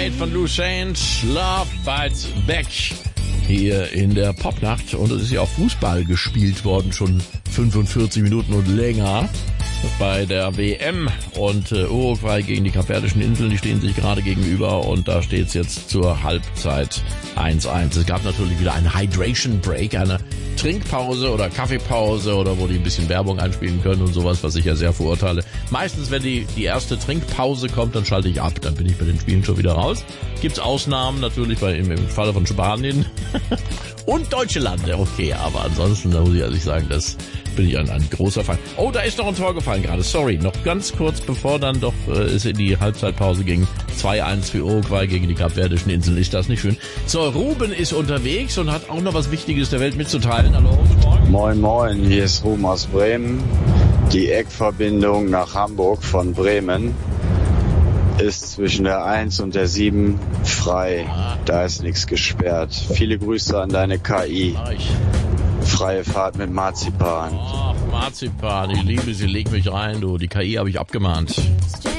Made von Lou Saint, Love Bites Back hier in der Popnacht. Und es ist ja auch Fußball gespielt worden, schon 45 Minuten und länger bei der WM. Und Uruguay gegen die Kapverdischen Inseln, die stehen sich gerade gegenüber und da steht es jetzt zur Halbzeit 1-1. Es gab natürlich wieder einen Hydration Break, eine Trinkpause oder Kaffeepause oder wo die ein bisschen Werbung einspielen können und sowas, was ich ja sehr verurteile. Meistens, wenn die erste Trinkpause kommt, dann schalte ich ab, dann bin ich bei den Spielen schon wieder raus. Gibt's Ausnahmen natürlich im Falle von Spanien und deutsche Lande, okay, aber ansonsten, da muss ich ehrlich sagen, das bin ich ein großer Fan. Oh, da ist noch ein Tor gefallen gerade, sorry, noch ganz kurz bevor dann doch es in die Halbzeitpause ging. 2-1 für Uruguay gegen die Kapverdischen Inseln, ist das nicht schön? So, Ruben ist unterwegs und hat auch noch was Wichtiges der Welt mitzuteilen. Hallo, moin moin, hier ist Ruben aus Bremen. Die Eckverbindung nach Hamburg von Bremen ist zwischen der 1 und der 7 frei. Da ist nichts gesperrt. Viele Grüße an deine KI. Freie Fahrt mit Marzipan. Ach, Marzipan, ich liebe sie, leg mich rein, du. Die KI habe ich abgemahnt.